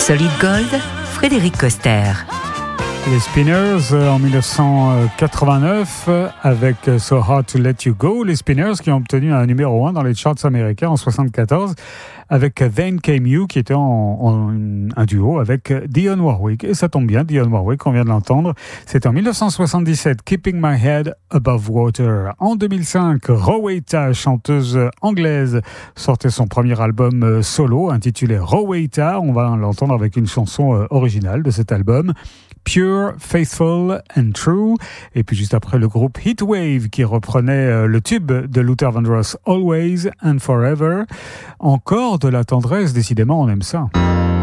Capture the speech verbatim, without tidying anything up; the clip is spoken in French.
Solid Gold, Frédéric Coster. Les Spinners euh, en dix-neuf cent quatre-vingt-neuf euh, avec euh, So Hard to Let You Go. Les Spinners qui ont obtenu un numéro un dans les charts américains en soixante-quatorze avec euh, Then Came You qui était en, en un duo avec euh, Dionne Warwick. Et ça tombe bien, Dionne Warwick, on vient de l'entendre. C'était en dix-neuf cent soixante-dix-sept, Keeping My Head Above Water. En deux mille cinq, Rowena, chanteuse anglaise, sortait son premier album euh, solo intitulé Rowena. On va l'entendre avec une chanson euh, originale de cet album. Pure, Faithful and True. Et puis juste après, le groupe Heatwave qui reprenait euh, le tube de Luther Vandross, Always and Forever. Encore de la tendresse, décidément, on aime ça.